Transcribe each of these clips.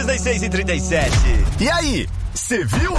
6h37. E aí, você viu?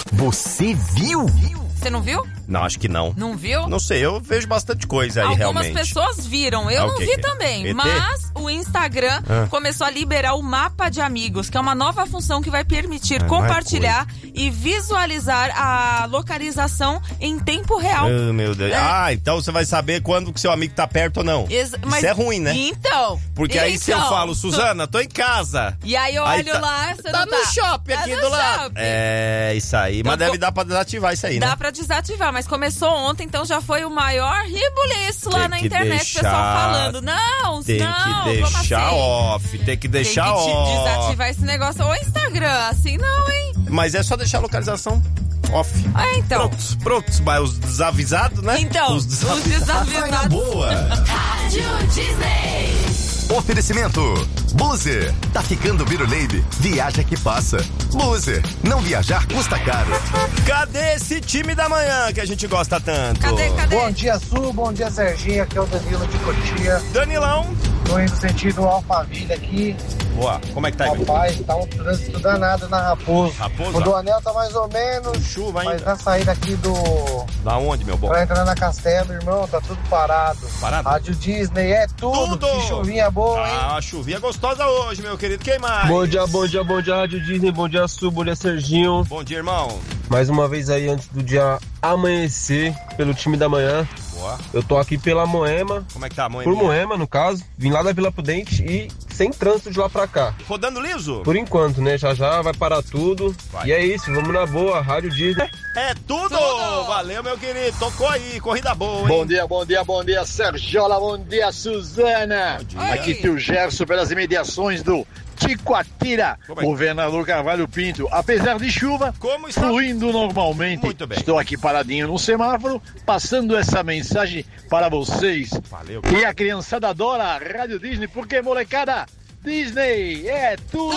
Você viu? Você não viu? Não, acho que não. Não viu? Não sei, eu vejo bastante coisa aí, Algumas realmente. pessoas viram, eu não vi também. ET? Mas o Instagram começou a liberar o mapa de amigos, que é uma nova função que vai permitir compartilhar e visualizar a localização em tempo real. Meu Deus. Então você vai saber quando que seu amigo tá perto ou não. Mas isso é ruim, né? Então. Porque aí se eu falo, Suzana, tô em casa. E aí eu olho lá, você tá não no shopping aqui do lado. É, isso aí. Então, mas deve dar pra desativar isso aí, né? Dá pra desativar, mas começou ontem, então já foi o maior rebuliço lá na internet, o pessoal falando, tem que deixar off, tem que deixar off. Tem que desativar esse negócio. Ô Instagram, assim não, hein? Mas é só deixar a localização off. Então. Prontos, mas os desavisados, né? Então, os desavisados. Boa. Rádio Disney. Oferecimento Buzer. Tá ficando biruleibe? Viaja que passa. Buzer. Não viajar custa caro. Cadê esse time da manhã que a gente gosta tanto? Cadê? Bom dia, Su. Bom dia, Serginho. Aqui é o Danilo de Cotia. Danilão. Tô indo sentido Alphaville aqui. Boa. Como é que tá aí? Rapaz, tá um trânsito danado na Raposo. Raposo? O do Anel tá mais ou menos. Chuva ainda. Mas na saída aqui do... Da onde, meu bom? Pra entrar na Castelo, irmão, tá tudo parado. Parado? Rádio Disney é tudo. Que chuvinha boa, hein? A chuvinha gostosa hoje, meu querido. Quem mais? Bom dia, Rádio Disney. Bom dia, Su. Bom dia, Serginho. Bom dia, irmão. Mais uma vez aí, antes do dia amanhecer, pelo time da manhã. Boa. Eu tô aqui pela Moema. Como é que tá a Moema? Por Moema, no caso. Vim lá da Vila Prudente e sem trânsito de lá pra cá. Rodando liso? Por enquanto, né? Já vai parar tudo. Vai. E é isso, vamos na boa. Rádio Disney. É tudo! Valeu, meu querido. Tocou aí, corrida boa, hein? Bom dia, Sergiola. Bom dia, Suzana. Bom dia. Aqui teu Gerson pelas imediações do Ticoatira, Governador Carvalho Pinto. Apesar de chuva, como está? Fluindo normalmente. Muito bem. Estou aqui paradinho no semáforo, passando essa mensagem para vocês. Valeu. E a criançada adora a Rádio Disney, porque, molecada, Disney é tudo!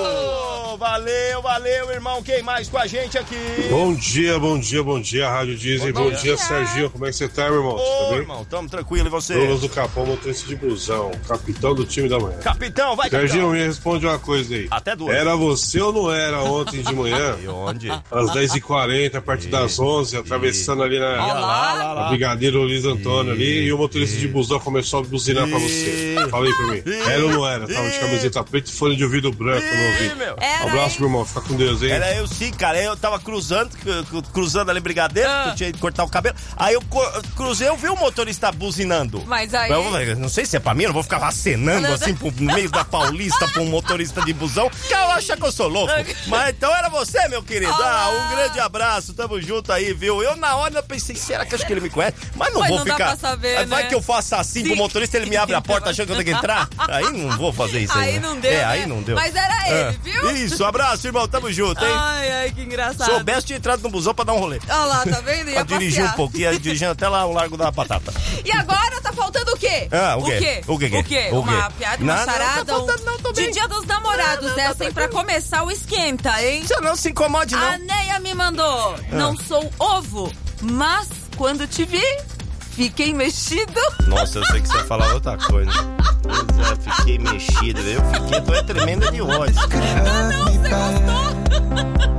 Valeu, irmão. Quem mais com a gente aqui? Bom dia, Rádio Disney. Bom dia, Serginho. Como é que você tá, meu irmão? Ô, irmão, tamo tranquilo, e você? Douglas do Capão, motorista de busão, capitão do time da manhã. Capitão, vai, Serginho, capitão. me responde uma coisa aí. Até duas. Era você ou não era ontem de manhã? E onde? Às 10h40, a partir das 11, atravessando ali na Brigadeiro Luiz Antônio ali, e o motorista de busão começou a buzinar pra você. Fala aí pra mim. Era ou não era? Tava de camiseta preta e fone de ouvido branco no ouvido. Abraço, meu irmão. Fica com Deus, hein? Era eu sim, cara. Eu tava cruzando ali Brigadeiro, que eu tinha que cortar o cabelo. Aí eu cruzei, eu vi o motorista buzinando. Mas aí... Eu não sei se é pra mim, eu não vou ficar acenando assim no meio da Paulista pra um motorista de busão, que eu acho que eu sou louco. Mas então era você, meu querido. Um grande abraço, tamo junto aí, viu? Eu na hora eu pensei, será que acho que ele me conhece? Mas não vou ficar... Dá pra saber, vai né? que eu faça assim pro motorista, ele me abre a porta achando que eu tenho que entrar? Aí não vou fazer isso aí. Aí não deu, aí não deu. Mas era ele, viu? Isso, abraço, irmão, tamo junto, hein? Ai, que engraçado. Soubesse, tinha entrado no busão pra dar um rolê. Olha lá, tá vendo? Pra dirigir um pouquinho, ia dirigindo até lá o Largo da Batata. E agora tá faltando o quê? O quê? Uma piada, uma charada? Não, não tô bem. De Dia dos Namorados, essa, hein? Pra começar o esquenta, hein? Você não se incomode, não. A Neia me mandou. Não sou ovo, mas quando te vi, fiquei mexido. Nossa, eu sei que você ia falar outra coisa. Pois é, fiquei mexido. Tô tremenda de ódio. Não, você gostou?